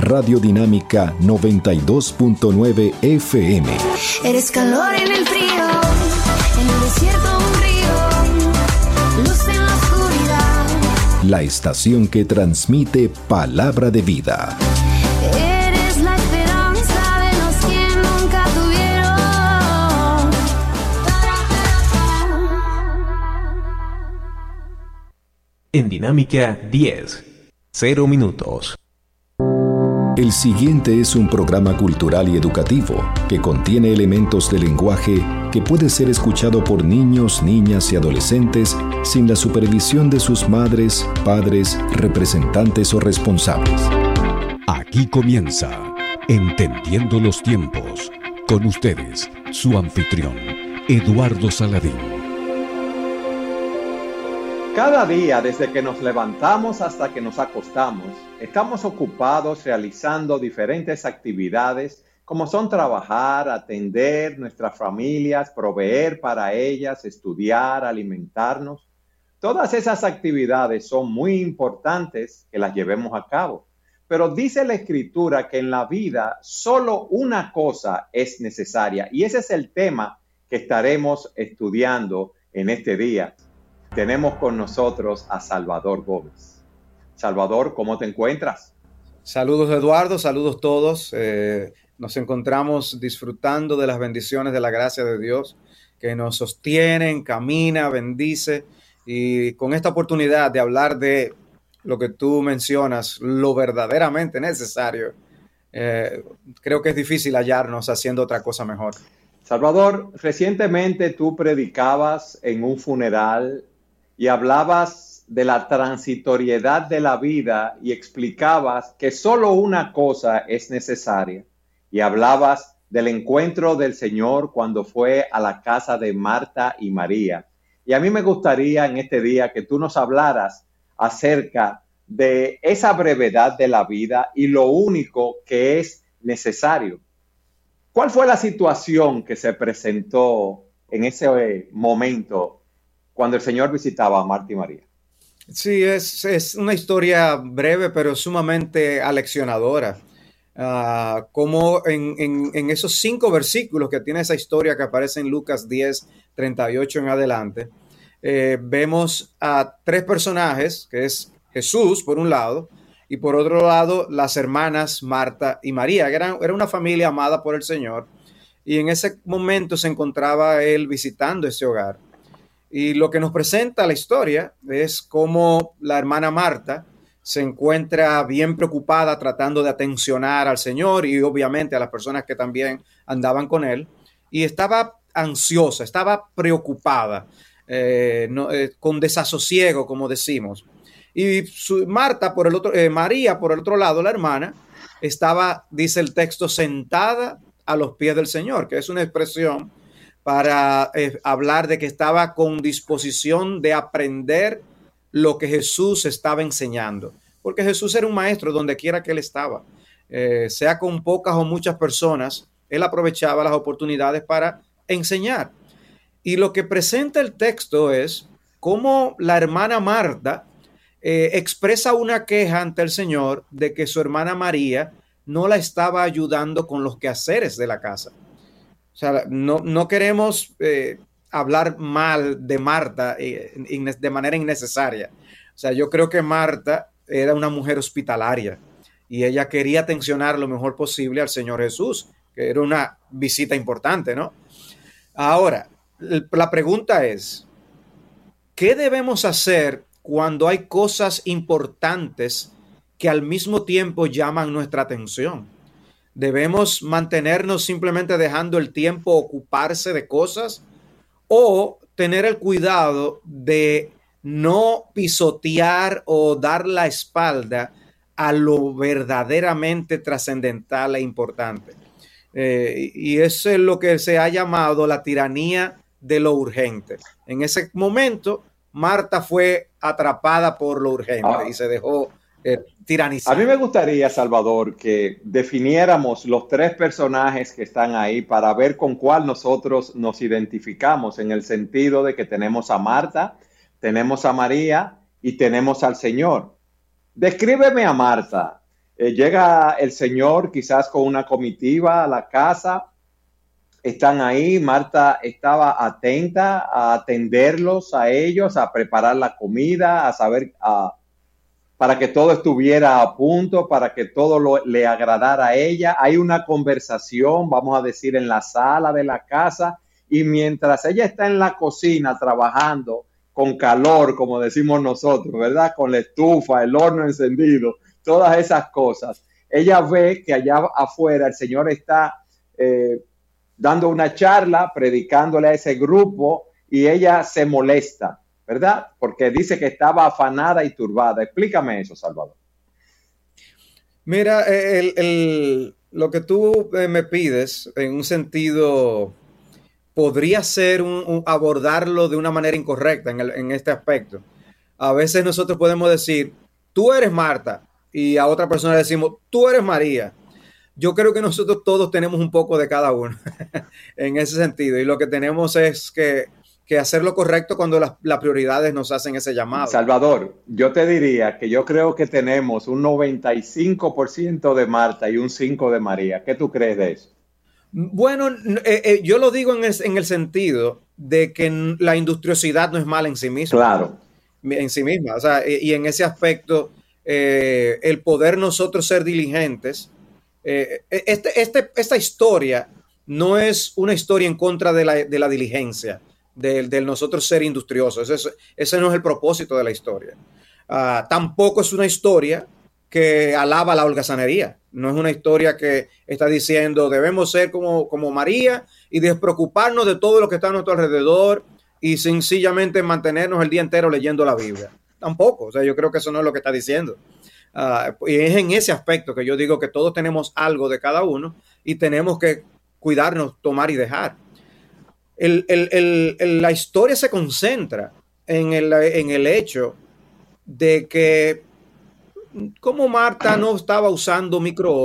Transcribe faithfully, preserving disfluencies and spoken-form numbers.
Radio Dinámica noventa y dos punto nueve F M. Eres calor en el frío, en el desierto un río, luz en la oscuridad. La estación que transmite palabra de vida. Eres la esperanza de los que nunca tuvieron. En Dinámica diez, cero minutos. El siguiente es un programa cultural y educativo que contiene elementos de lenguaje que puede ser escuchado por niños, niñas y adolescentes sin la supervisión de sus madres, padres, representantes o responsables. Aquí comienza Entendiendo los Tiempos. Con ustedes, su anfitrión, Eduardo Saladín. Cada día, desde que nos levantamos hasta que nos acostamos, estamos ocupados realizando diferentes actividades como son trabajar, atender nuestras familias, proveer para ellas, estudiar, alimentarnos. Todas esas actividades son muy importantes que las llevemos a cabo. Pero dice la Escritura que en la vida solo una cosa es necesaria y ese es el tema que estaremos estudiando en este día. Tenemos con nosotros a Salvador Gómez. Salvador, ¿cómo te encuentras? Saludos, Eduardo, saludos todos. Eh, nos encontramos disfrutando de las bendiciones de la gracia de Dios que nos sostiene, encamina, bendice. Y con esta oportunidad de hablar de lo que tú mencionas, lo verdaderamente necesario, eh, creo que es difícil hallarnos haciendo otra cosa mejor. Salvador, recientemente tú predicabas en un funeral y hablabas de la transitoriedad de la vida y explicabas que solo una cosa es necesaria. Y hablabas del encuentro del Señor cuando fue a la casa de Marta y María. Y a mí me gustaría en este día que tú nos hablaras acerca de esa brevedad de la vida y lo único que es necesario. ¿Cuál fue la situación que se presentó en ese momento cuando el Señor visitaba a Marta y María? Sí, es, es una historia breve, pero sumamente aleccionadora. Uh, como en, en, en esos cinco versículos que tiene esa historia que aparece en Lucas diez, treinta y ocho en adelante, eh, vemos a tres personajes, que es Jesús por un lado, y por otro lado las hermanas Marta y María, que eran, era una familia amada por el Señor, y en ese momento se encontraba él visitando ese hogar. Y lo que nos presenta la historia es cómo la hermana Marta se encuentra bien preocupada tratando de atencionar al Señor y obviamente a las personas que también andaban con él. Y estaba ansiosa, estaba preocupada, eh, no, eh, con desasosiego, como decimos. Y su, Marta, por el otro, eh, María, por el otro lado, la hermana, estaba, dice el texto, sentada a los pies del Señor, que es una expresión para eh, hablar de que estaba con disposición de aprender lo que Jesús estaba enseñando, porque Jesús era un maestro donde quiera que él estaba, eh, sea con pocas o muchas personas, él aprovechaba las oportunidades para enseñar. Y lo que presenta el texto es cómo la hermana Marta eh, expresa una queja ante el Señor de que su hermana María no la estaba ayudando con los quehaceres de la casa. O sea, no, no queremos eh, hablar mal de Marta eh, de manera innecesaria. O sea, yo creo que Marta era una mujer hospitalaria y ella quería atencionar lo mejor posible al Señor Jesús, que era una visita importante, ¿no? Ahora, la pregunta es, ¿qué debemos hacer cuando hay cosas importantes que al mismo tiempo llaman nuestra atención? ¿Debemos mantenernos simplemente dejando el tiempo ocuparse de cosas o tener el cuidado de no pisotear o dar la espalda a lo verdaderamente trascendental e importante? Eh, y eso es lo que se ha llamado la tiranía de lo urgente. En ese momento, Marta fue atrapada por lo urgente ah. y se dejó eh, tiranizar. A mí me gustaría, Salvador, que definiéramos los tres personajes que están ahí para ver con cuál nosotros nos identificamos, en el sentido de que tenemos a Marta, tenemos a María y tenemos al Señor. Descríbeme a Marta. Eh, llega el Señor quizás con una comitiva a la casa, están ahí, Marta estaba atenta a atenderlos a ellos, a preparar la comida, a saber, a, para que todo estuviera a punto, para que todo lo, le agradara a ella. Hay una conversación, vamos a decir, en la sala de la casa, y mientras ella está en la cocina trabajando con calor, como decimos nosotros, ¿verdad? Con la estufa, el horno encendido, todas esas cosas, ella ve que allá afuera el Señor está eh, dando una charla, predicándole a ese grupo, y ella se molesta, ¿verdad? Porque dice que estaba afanada y turbada. Explícame eso, Salvador. Mira, el, el, lo que tú me pides, en un sentido, podría ser un, un abordarlo de una manera incorrecta en, el, en este aspecto. A veces nosotros podemos decir, tú eres Marta, y a otra persona le decimos, tú eres María. Yo creo que nosotros todos tenemos un poco de cada uno en ese sentido, y lo que tenemos es que, que hacer lo correcto cuando las, las prioridades nos hacen ese llamado. Salvador, yo te diría que yo creo que tenemos un noventa y cinco por ciento de Marta y un cinco por ciento de María. ¿Qué tú crees de eso? Bueno, eh, eh, yo lo digo en el, en el sentido de que la industriosidad no es mala en sí misma. Claro. En sí misma, o sea, y, y en ese aspecto, eh, el poder nosotros ser diligentes. Eh, este, este, esta historia no es una historia en contra de la, de la diligencia, del de nosotros ser industriosos. Ese, ese no es el propósito de la historia. Uh, tampoco es una historia que alaba la holgazanería. No es una historia que está diciendo debemos ser como, como María y despreocuparnos de todo lo que está a nuestro alrededor y sencillamente mantenernos el día entero leyendo la Biblia. Tampoco. O sea, yo creo que eso no es lo que está diciendo. Uh, y es en ese aspecto que yo digo que todos tenemos algo de cada uno y tenemos que cuidarnos, tomar y dejar. El, el, el, el, la historia se concentra en el, en el hecho de que como Marta no estaba usando microondas,